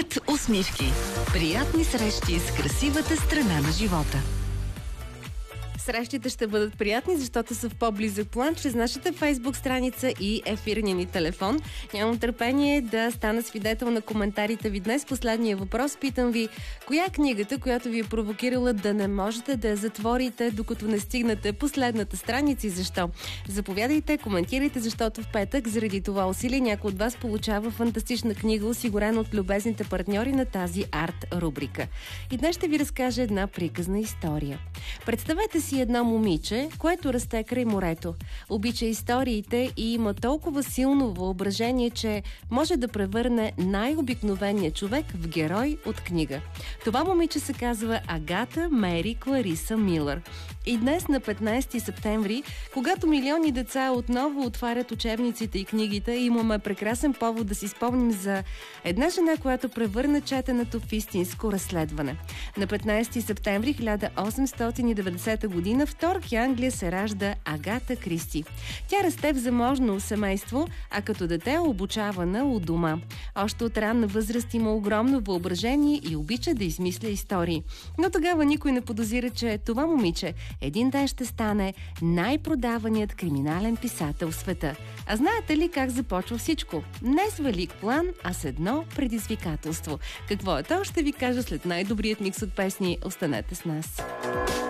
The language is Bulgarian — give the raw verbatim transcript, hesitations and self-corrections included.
Път усмивки. Приятни срещи с красивата страна на живота. Срещите ще бъдат приятни, защото са в по-близък план чрез нашата фейсбук страница и ефирния ни телефон. Нямам търпение да стана свидетел на коментарите ви днес. Последния въпрос. Питам ви, коя е книгата, която ви е провокирала да не можете да я затворите, докато не стигнете последната страница и защо? Заповядайте, коментирайте, защото в петък заради това усилие някой от вас получава фантастична книга, осигурена от любезните партньори на тази арт рубрика. И днес ще ви разкажа една приказна история. Представете си едно момиче, което расте край морето. Обича историите и има толкова силно въображение, че може да превърне най-обикновения човек в герой от книга. Това момиче се казва Агата Мери Клариса Милър. И днес на петнайсети септември, когато милиони деца отново отварят учебниците и книгите, имаме прекрасен повод да си спомним за една жена, която превърна четенето в истинско разследване. На петнайсети септември хиляда осемстотин и деветдесета година в Торк, Англия, се ражда Агата Кристи. Тя расте в заможно семейство, а като дете е обучавана у дома. Още от ранна възраст има огромно въображение и обича да измисля истории. Но тогава никой не подозира, че това момиче един ден ще стане най-продаваният криминален писател в света. А знаете ли как започва всичко? Не с велик план, а с едно предизвикателство. Какво е то, ще ви кажа след най-добрият микс от песни. Останете с нас.